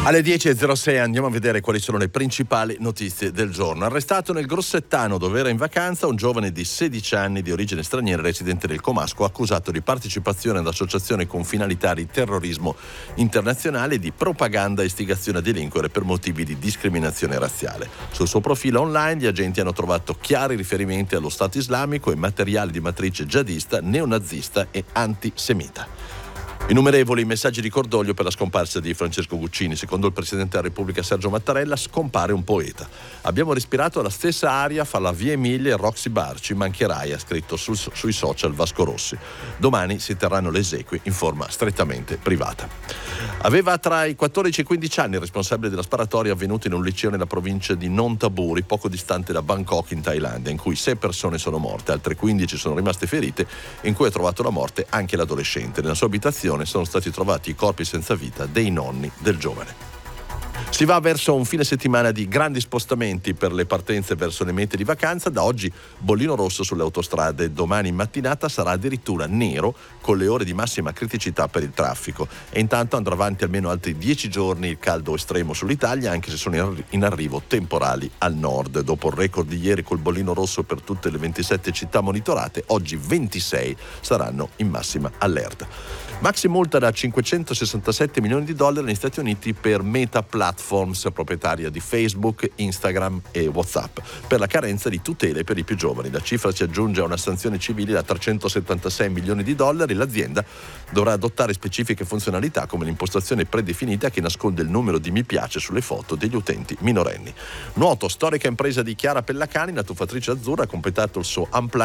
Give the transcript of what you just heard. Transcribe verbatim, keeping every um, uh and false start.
Alle dieci e zero sei andiamo a vedere quali sono le principali notizie del giorno. Arrestato nel Grossettano, dove era in vacanza, un giovane di sedici anni di origine straniera residente del Comasco, accusato di partecipazione ad associazione con finalità di terrorismo internazionale e di propaganda e istigazione a delinquere per motivi di discriminazione razziale. Sul suo profilo online gli agenti hanno trovato chiari riferimenti allo Stato islamico e materiali di matrice jihadista, neonazista e antisemita. Innumerevoli messaggi di cordoglio per la scomparsa di Francesco Guccini. Secondo il Presidente della Repubblica Sergio Mattarella, scompare un poeta. Abbiamo respirato la stessa aria fra la Via Emilia e Roxy Bar, ci mancherai, ha scritto sul, sui social Vasco Rossi. Domani si terranno le esequie in forma strettamente privata. Aveva tra i quattordici e i quindici anni il responsabile della sparatoria avvenuta in un liceo nella provincia di Nonthaburi, poco distante da Bangkok in Thailandia, in cui sei persone sono morte, altre quindici sono rimaste ferite, in cui ha trovato la morte anche l'adolescente. Nella sua abitazione sono stati trovati i corpi senza vita dei nonni del giovane. Si va verso un fine settimana di grandi spostamenti per le partenze verso le mete di vacanza. Da oggi bollino rosso sulle autostrade, domani in mattinata sarà addirittura nero con le ore di massima criticità per il traffico, e intanto andrà avanti almeno altri dieci giorni il caldo estremo sull'Italia, anche se sono in arrivo temporali al nord. Dopo il record di ieri col bollino rosso per tutte le ventisette città monitorate, oggi ventisei saranno in massima allerta. Maxi multa da cinquecentosessantasette milioni di dollari negli Stati Uniti per Meta Platforms, proprietaria di Facebook, Instagram e WhatsApp, per la carenza di tutele per i più giovani. La cifra si aggiunge a una sanzione civile da trecentosettantasei milioni di dollari. L'azienda dovrà adottare specifiche funzionalità come l'impostazione predefinita che nasconde il numero di mi piace sulle foto degli utenti minorenni. Nuoto, storica impresa di Chiara Pellacani, la tuffatrice azzurra, ha completato il suo unplanned